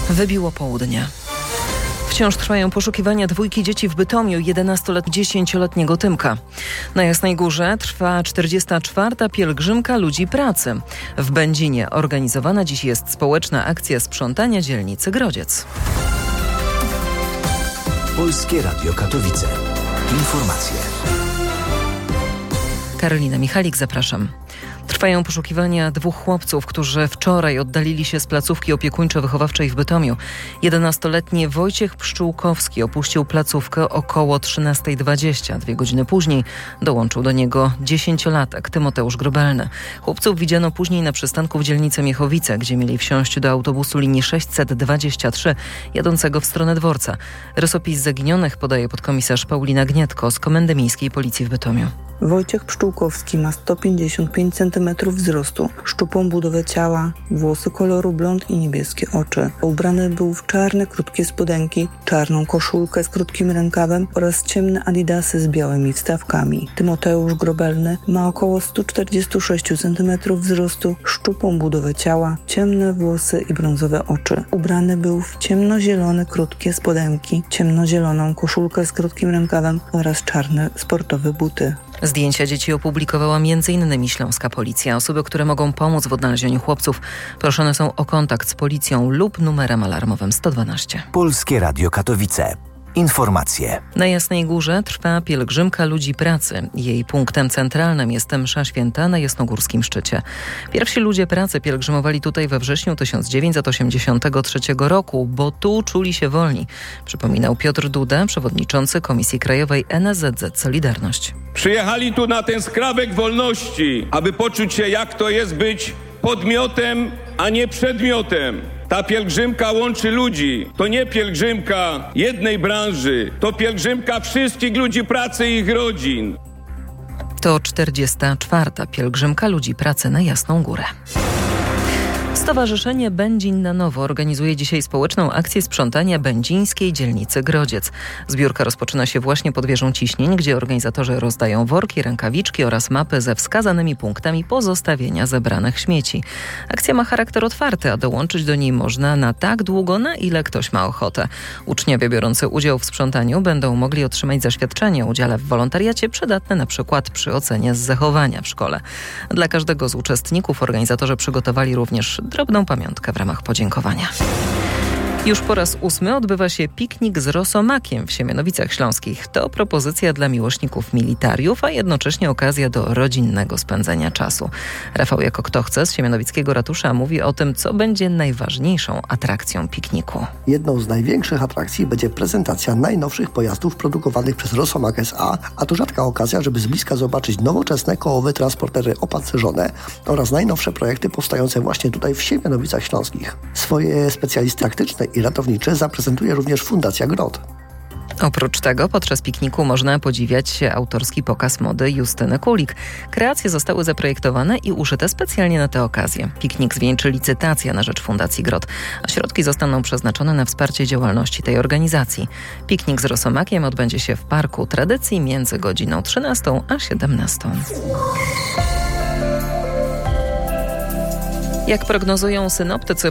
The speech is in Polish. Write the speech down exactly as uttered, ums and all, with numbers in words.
Wybiło południe. Wciąż trwają poszukiwania dwójki dzieci w Bytomiu, jedenasto-dziesięcioletniego Tymka. Na Jasnej Górze trwa czterdziesta czwarta pielgrzymka ludzi pracy. W Będzinie organizowana dziś jest społeczna akcja sprzątania dzielnicy Grodziec. Polskie Radio Katowice. Informacje. Karolina Michalik, zapraszam. Trwają poszukiwania dwóch chłopców, którzy wczoraj oddalili się z placówki opiekuńczo-wychowawczej w Bytomiu. jedenastoletni Wojciech Pszczółkowski opuścił placówkę około trzynasta dwadzieścia. Dwie godziny później dołączył do niego dziesięciolatek Tymoteusz Grobelny. Chłopców widziano później na przystanku w dzielnicy Miechowice, gdzie mieli wsiąść do autobusu linii sześćset dwadzieścia trzy jadącego w stronę dworca. Rysopis zaginionych podaje podkomisarz Paulina Gnietko z Komendy Miejskiej Policji w Bytomiu. Wojciech Pszczółkowski ma sto pięćdziesiąt pięć centymetrów wzrostu, szczupłą budowę ciała, włosy koloru blond i niebieskie oczy. Ubrany był w czarne, krótkie spodenki, czarną koszulkę z krótkim rękawem oraz ciemne adidasy z białymi wstawkami. Tymoteusz Grobelny ma około sto czterdzieści sześć centymetrów wzrostu, szczupłą budowę ciała, ciemne włosy i brązowe oczy. Ubrany był w ciemnozielone, krótkie spodenki, ciemnozieloną koszulkę z krótkim rękawem oraz czarne sportowe buty. Zdjęcia dzieci opublikowała między innymi Śląska Policja. Osoby, które mogą pomóc w odnalezieniu chłopców, proszone są o kontakt z policją lub numerem alarmowym sto dwanaście. Polskie Radio Katowice. Informacje. Na Jasnej Górze trwa pielgrzymka ludzi pracy. Jej punktem centralnym jest msza święta na jasnogórskim szczycie. Pierwsi ludzie pracy pielgrzymowali tutaj we wrześniu tysiąc dziewięćset osiemdziesiątego trzeciego roku, bo tu czuli się wolni, przypominał Piotr Duda, przewodniczący Komisji Krajowej N S Z Z Solidarność. Przyjechali tu na ten skrawek wolności, aby poczuć się, jak to jest być podmiotem, a nie przedmiotem. Ta pielgrzymka łączy ludzi. To nie pielgrzymka jednej branży, to pielgrzymka wszystkich ludzi pracy i ich rodzin. To czterdziesta czwarta pielgrzymka ludzi pracy na Jasną Górę. Stowarzyszenie Będzin na Nowo organizuje dzisiaj społeczną akcję sprzątania będzińskiej dzielnicy Grodziec. Zbiórka rozpoczyna się właśnie pod wieżą Ciśnień, gdzie organizatorzy rozdają worki, rękawiczki oraz mapy ze wskazanymi punktami pozostawienia zebranych śmieci. Akcja ma charakter otwarty, a dołączyć do niej można na tak długo, na ile ktoś ma ochotę. Uczniowie biorący udział w sprzątaniu będą mogli otrzymać zaświadczenie o udziale w wolontariacie przydatne na przykład przy ocenie z zachowania w szkole. Dla każdego z uczestników organizatorzy przygotowali również drobną pamiątkę w ramach podziękowania. Już po raz ósmy odbywa się piknik z rosomakiem w Siemianowicach Śląskich. To propozycja dla miłośników militariów, a jednocześnie okazja do rodzinnego spędzenia czasu. Rafał Jako Kto Chce z Siemianowickiego Ratusza mówi o tym, co będzie najważniejszą atrakcją pikniku. Jedną z największych atrakcji będzie prezentacja najnowszych pojazdów produkowanych przez Rosomak S A, a to rzadka okazja, żeby z bliska zobaczyć nowoczesne kołowe transportery opancerzone oraz najnowsze projekty powstające właśnie tutaj w Siemianowicach Śląskich. Swoje specjalisty taktyczne i ratownicze zaprezentuje również Fundacja Grot. Oprócz tego podczas pikniku można podziwiać autorski pokaz mody Justyny Kulik. Kreacje zostały zaprojektowane i uszyte specjalnie na tę okazję. Piknik zwieńczy licytacja na rzecz Fundacji Grot, a środki zostaną przeznaczone na wsparcie działalności tej organizacji. Piknik z rosomakiem odbędzie się w Parku Tradycji między godziną trzynastą a siedemnastą. Jak prognozują synoptycy,